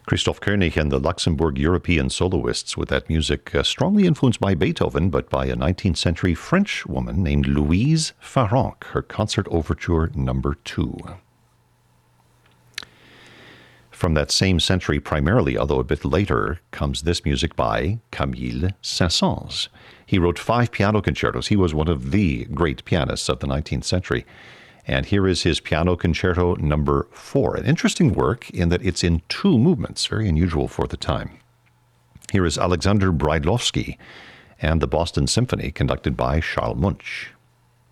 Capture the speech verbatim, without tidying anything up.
Christoph Koenig and the Luxembourg European soloists with that music, uh, strongly influenced by Beethoven, but by a nineteenth century French woman named Louise Farrenc, her Concert Overture number two. From that same century primarily, although a bit later, comes this music by Camille Saint-Saëns. He wrote five piano concertos. He was one of the great pianists of the nineteenth century. And here is his Piano Concerto number four, an interesting work in that it's in two movements, very unusual for the time. Here is Alexander Brailovsky and the Boston Symphony, conducted by Charles Munch.